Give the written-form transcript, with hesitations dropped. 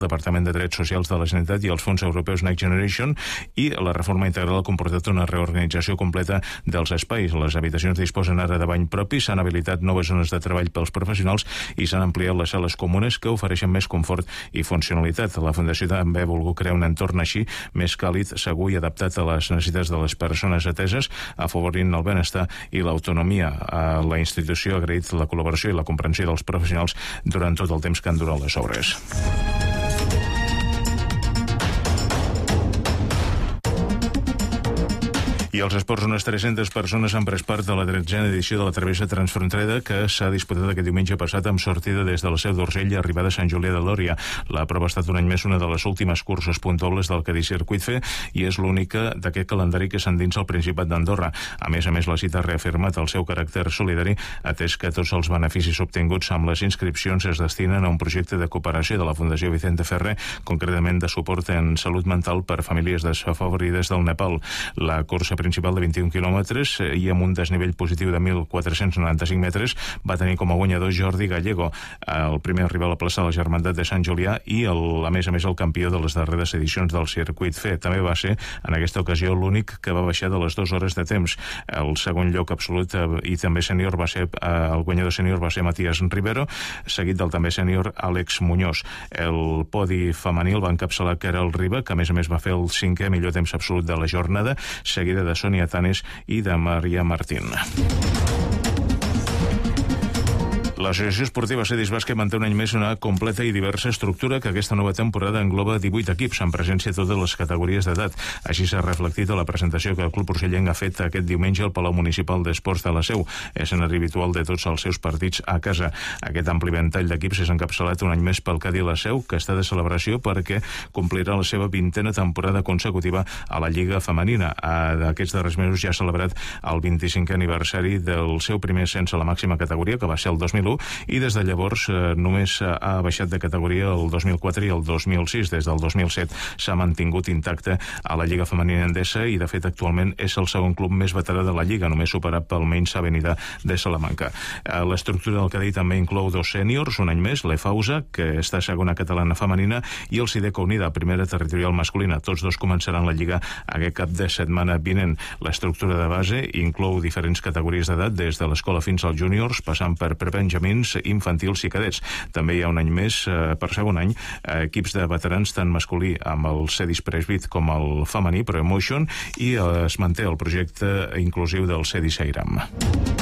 Departament de Drets Socials de la Generalitat i els fons europeus Next Generation, i la reforma integral ha comportat una reorganització completa dels espais. Les habitacions disposen ara de bany propi, s'han habilitat noves zones de treball pels professionals i s'han ampliat les sales comunes que ofereixen més confort i funcionalitat. La Fundació també ha volgut crear un entorn així més càlid, segur i adaptat a les necessitats de les persones ateses, afavorint el benestar i l'autonomia. La institució ha agraït la col·laboració i la comprensió dels professionals durant tot el temps que han durat les obres. I als esports, unes 300 persones han pres part de la 13a edició de la Travessa Transfronterera, que s'ha disputat aquest diumenge passat amb sortida des de la Seu d'Urgell i arribada a Sant Julià de Lòria. La prova ha estat un any més una de les últimes curses puntuables del Cadí Circuit Fe i és l'única d'aquest calendari que s'endinsa al Principat d'Andorra. A més, la cita ha reafirmat el seu caràcter solidari, atès que tots els beneficis obtinguts amb les inscripcions es destinen a un projecte de cooperació de la Fundació Vicente Ferrer, concretament de suport en salut mental per famílies desafavorides del Nepal. La cursa principal de 21 quilòmetres i amb un desnivell positiu de 1.495 metres va tenir com a guanyador Jordi Gallego, el primer a arribar a la plaça de la Germandat de Sant Julià i, a més, el campió de les darreres edicions del Circuit Fe. També va ser, en aquesta ocasió, l'únic que va baixar de les 2 hores de temps. El segon lloc absolut i també sènior va ser, el guanyador sènior va ser Matías Rivero, seguit del també sènior Àlex Muñoz. El podi femení el va encapçalar Caral Riba, que a més va fer el 5è millor temps absolut de la jornada, seguida de Sonia Tanes i de Maria Martín. L'Associació Esportiva Cedis Bàsquet manté un any més una completa i diversa estructura que aquesta nova temporada engloba 18 equips, amb presència a totes les categories d'edat. Així s'ha reflectit a la presentació que el Club Urgellenc ha fet aquest diumenge al Palau Municipal d'Esports de la Seu, escenari habitual de tots els seus partits a casa. Aquest ampli ventall d'equips és encapçalat un any més pel Cadí La Seu, que està de celebració perquè complirà la seva 20a temporada consecutiva a la Lliga Femenina. Aquests darrers mesos ja ha celebrat el 25è aniversari del seu primer ascens a la màxima categoria, que va ser el 2001, i des de llavors només ha baixat de categoria el 2004 i el 2006. Des del 2007 s'ha mantingut intacte a la Lliga Femenina Endesa i, de fet, actualment és el segon club més veterà de la Lliga, només superat pel Menys Avenida de Salamanca. L'estructura del Cadí també inclou 2 sèniors, un any més, l'Efausa, que està segona catalana femenina, i el Sideco Unida, primera territorial masculina. Tots dos començaran la Lliga aquest cap de setmana vinent. L'estructura de base inclou diferents categories d'edat, des de l'escola fins als júniors, passant per prebenjamins, infantils i cadets. També hi ha un any més, per segon any, equips de veterans tant masculí amb el Cedis Presbit com el femení, Pro Emotion, i es manté el projecte inclusiu del Cedis Airam.